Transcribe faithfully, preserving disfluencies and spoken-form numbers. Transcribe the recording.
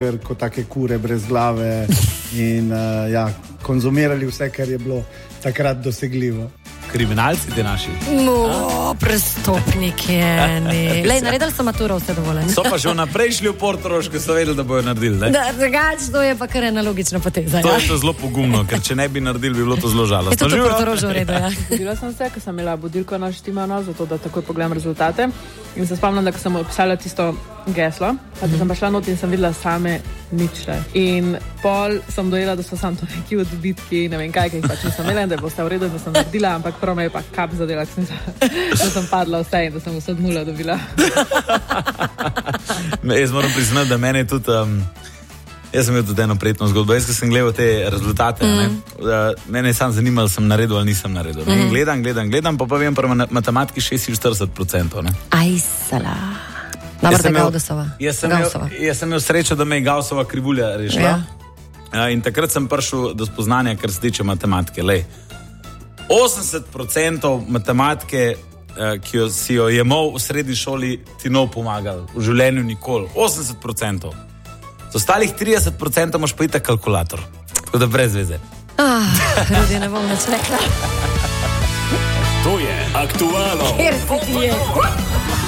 večer kot take kure brez glave in uh, ja, konzumirali vse, kar je bilo takrat dosegljivo. Kriminalci ti naši. No, prestopniki. Lej, naredili so maturo, vse dovoljeno. So pa že vnaprej šli v Portorož, ko so vedeli, da bojo naredili, ne? Da, drugač, to je pa kar ena logična poteza. To ja? je to zelo pogumno, ker če ne bi naredili, bi bilo to zelo žalostno. Je to v Portorožu v redu, ja. Budila sem se, ko sem imela budilko na štimano, zato da takoj pogledam rezultate. In se spomnim, da ko sem opisala tisto geslo, pa da sem pa šla not in sem videla same ničle. In pol sem dojela, da so sam to neki odbitki, ne vem kaj, kaj pač nisem imela, da je bosta v redu, da sem naredila, ampak prav me je pa kap zadela, da sem padla vse in da sem vse od nula dobila. Jaz moram priznati, da mene je tudi... Um, jaz sem imel tudi eno prijetno zgodbo. Jaz, ko sem gledal te rezultate, mm. ne, uh, mene je sam zanimalo, sem naredil ali nisem naredil. Mm. Gledam, gledam, gledam, pa pa vem pa matematiki šestinštirideset procentov. Aj, sala. Dobro, da je Gaussova. Jaz sem imel, jaz sem imel srečo, da me je Gaussova krivulja rešila. Ja. Uh, in takrat sem prišel do spoznanja, kar se tiče matematike. Lej, osemdeset procentov matematike, uh, ki jo si jo jemal v srednji šoli, ti nov pomagal. V življenju nikoli. osemdeset procentov. Z ostalih trideset procentov moš pa itak kalkulator. Tako da brez veze. Ah, Rudi, ne bom več rekla. To je aktualno. Kjer si ti je?